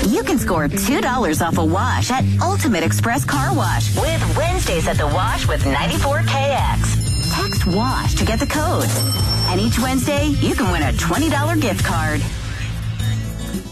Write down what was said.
You can score $2 off a wash at Ultimate Express Car Wash with Wednesdays at the Wash with 94KX. Text WASH to get the code. And each Wednesday, you can win a $20 gift card.